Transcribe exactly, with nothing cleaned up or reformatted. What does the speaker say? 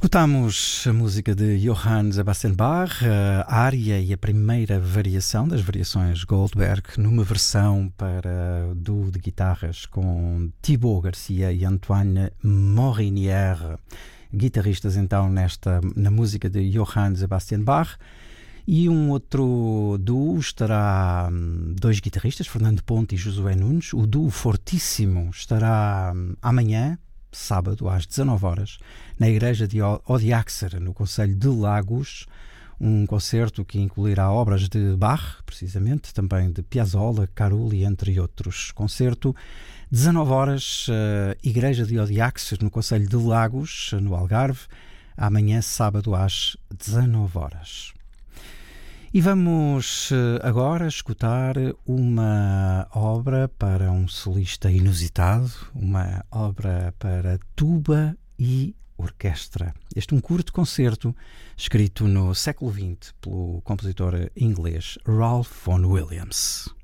Escutamos a música de Johann Sebastian Bach, a área e a primeira variação das variações Goldberg, numa versão para duo de guitarras com Thibaut Garcia e Antoine Morinière, guitarristas então nesta, na música de Johann Sebastian Bach. E um outro duo estará, dois guitarristas, Fernando Ponte e Josué Nunes. O duo fortíssimo estará amanhã, sábado, às dezanove horas, na igreja de Odiaxer, no concelho de Lagos, um concerto que incluirá obras de Bach, precisamente, também de Piazzolla, Carulli, entre outros. Concerto, dezanove horas, uh, igreja de Odiaxer, no concelho de Lagos, no Algarve, amanhã, sábado, às dezanove horas. E vamos agora escutar uma obra para um solista inusitado, uma obra para tuba e orquestra. Este é um curto concerto escrito no século vinte pelo compositor inglês Ralph Vaughan Williams.